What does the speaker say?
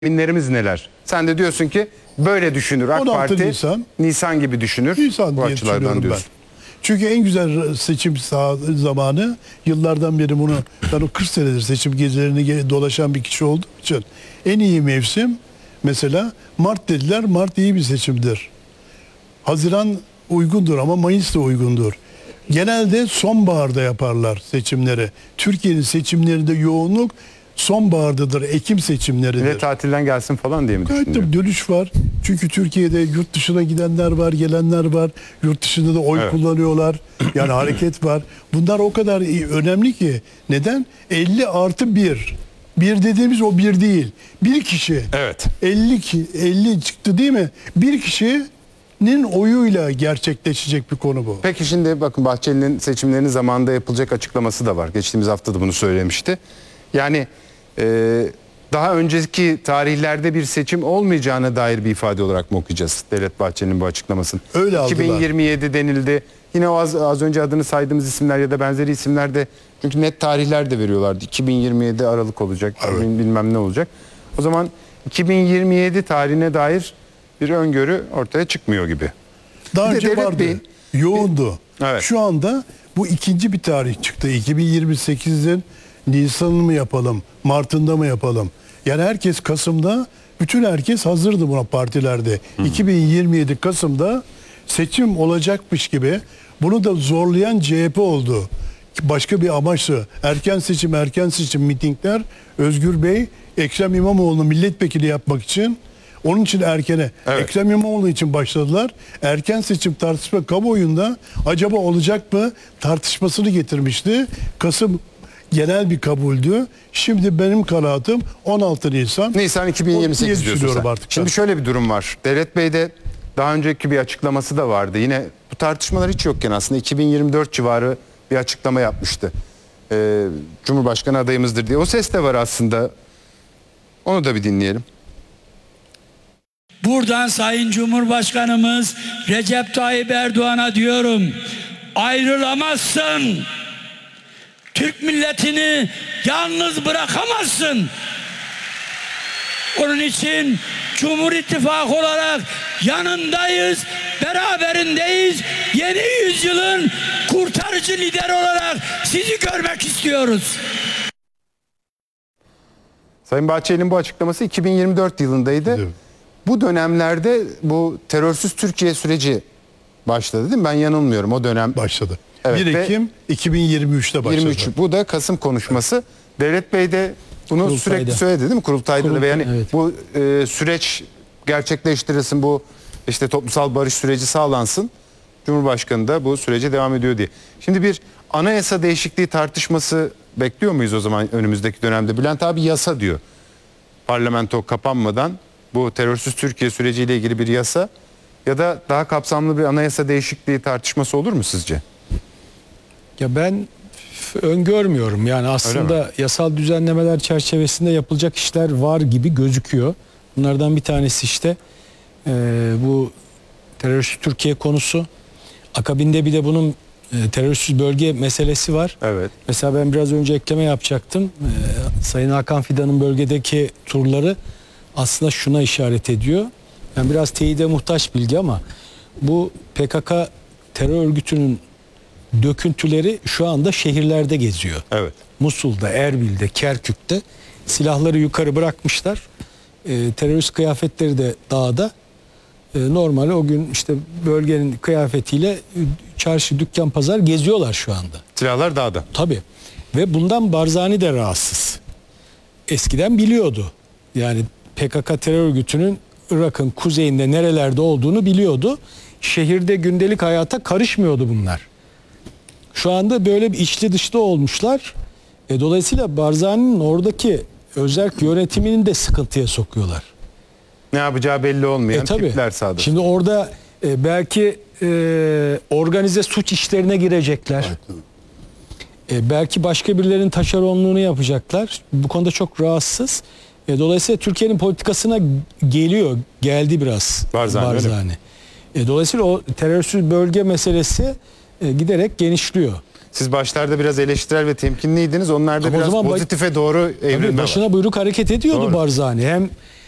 tahminlerimiz neler? Sen de diyorsun ki böyle düşünür AK 16 Parti. Nisan gibi düşünür. Nisan bu diye açılardan düşünüyorum ben. diyorsun. Çünkü en güzel seçim zamanı, yıllardan beri bunu, ben o 40 senedir seçim gezilerini dolaşan bir kişi olduğum için en iyi mevsim mesela Mart dediler. Mart iyi bir seçimdir. Haziran uygundur ama Mayıs da uygundur. Genelde sonbaharda yaparlar seçimleri. Türkiye'nin seçimlerinde yoğunluk sonbahardadır. Ekim seçimleridir. Ve tatilden gelsin falan diye mi Gayet düşünüyorsun? tabii dönüş var. Çünkü Türkiye'de yurt dışına gidenler var, gelenler var. Yurt dışında da oy kullanıyorlar. Yani hareket var. Bunlar o kadar önemli ki. Neden? 50+1. Bir dediğimiz o bir değil. Bir kişi. Evet. 50 çıktı değil mi? Bir kişinin oyuyla gerçekleşecek bir konu bu. Peki şimdi bakın Bahçeli'nin seçimlerinin zamanında yapılacak açıklaması da var. Geçtiğimiz hafta da bunu söylemişti. Yani daha önceki tarihlerde bir seçim olmayacağına dair bir ifade olarak mı okuyacağız Devlet Bahçeli'nin bu açıklamasını? Öyle aldılar. 2027 denildi. Yine o az önce adını saydığımız isimler ya da benzeri isimler de, çünkü net tarihler de veriyorlardı. 2027 Aralık olacak, bilmem ne olacak. O zaman 2027 tarihine dair bir öngörü ortaya çıkmıyor gibi. Daha Bir de önce Devlet vardı. Bey'in- Yoğundu. Evet. Şu anda bu ikinci bir tarih çıktı. 2028'in Nisan'ını mı yapalım, Mart'ında mı yapalım? Yani herkes Kasım'da, bütün herkes hazırdı buna partilerde. 2027 Kasım'da seçim olacakmış gibi. Bunu da zorlayan CHP oldu. Başka bir amaçlı. Erken seçim mitingler. Özgür Bey, Ekrem İmamoğlu'nu milletvekili yapmak için, onun için erkene, Evet. Ekrem İmamoğlu için başladılar. Erken seçim tartışma kamuoyunda acaba olacak mı tartışmasını getirmişti. Kasım genel bir kabuldü. Şimdi benim kanaatim 16 Nisan. Nisan 2028 diyorsun düşünüyorum sen. artık. Şimdi şöyle bir durum var. Devlet Bey'de daha önceki bir açıklaması da vardı. Yine bu tartışmalar hiç yokken aslında 2024 civarı bir açıklama yapmıştı. Cumhurbaşkanı adayımızdır diye. O ses de var aslında. Onu da bir dinleyelim. Buradan Sayın Cumhurbaşkanımız Recep Tayyip Erdoğan'a diyorum: ayrılamazsın. Türk milletini yalnız bırakamazsın. Onun için Cumhur İttifakı olarak yanındayız, beraberindeyiz. Yeni yüzyılın kurtarıcı lideri olarak sizi görmek istiyoruz. Sayın Bahçeli'nin bu açıklaması 2024 yılındaydı. Evet. Bu dönemlerde bu terörsüz Türkiye süreci başladı değil mi? Ben yanılmıyorum, o dönem. Başladı. Evet, 1 Ekim 2023'te başladı. 23. Bu da Kasım konuşması. Devlet Bey de bunu Kurultayda. sürekli söyledi değil mi? Kurultayda da ve yani evet. bu süreç gerçekleştirilsin, bu işte toplumsal barış süreci sağlansın. Cumhurbaşkanı da bu sürece devam ediyor diye. Şimdi bir anayasa değişikliği tartışması bekliyor muyuz o zaman önümüzdeki dönemde? Bülent abi yasa diyor. Parlamento kapanmadan bu terörsüz Türkiye süreciyle ilgili bir yasa ya da daha kapsamlı bir anayasa değişikliği tartışması olur mu sizce? Ya ben öngörmüyorum. Yani aslında yasal düzenlemeler çerçevesinde yapılacak işler var gibi gözüküyor. Bunlardan bir tanesi işte bu terörsüz Türkiye konusu. Akabinde bir de bunun terörsüz bölge meselesi var. Evet. Mesela ben biraz önce ekleme yapacaktım. Sayın Hakan Fidan'ın bölgedeki turları aslında şuna işaret ediyor. Yani biraz teyide muhtaç bilgi ama bu PKK terör örgütünün döküntüleri şu anda şehirlerde geziyor. Evet. Musul'da, Erbil'de, Kerkük'te silahları yukarı bırakmışlar. Terörist kıyafetleri de dağda. Normal o gün işte bölgenin kıyafetiyle çarşı, dükkan, pazar geziyorlar şu anda. Silahlar dağda. Tabii. Ve bundan Barzani de rahatsız. Eskiden biliyordu. Yani PKK terör örgütünün Irak'ın kuzeyinde nerelerde olduğunu biliyordu. Şehirde gündelik hayata karışmıyordu bunlar. Şu anda böyle bir içli dışlı olmuşlar. Dolayısıyla Barzani'nin oradaki özerk yönetimini de sıkıntıya sokuyorlar. Ne yapacağı belli olmayan Tabii. tipler sağda. Şimdi orada belki organize suç işlerine girecekler. Belki başka birilerinin taşeronluğunu yapacaklar. Bu konuda çok rahatsız. Dolayısıyla Türkiye'nin politikasına geldi biraz Barzani. Dolayısıyla o terörsüz bölge meselesi giderek genişliyor. Siz başlarda biraz eleştirel ve temkinliydiniz. Onlar da Ama o biraz zaman pozitife doğru evrilme var. Başına buyruk hareket ediyordu Doğru. Barzani. Hem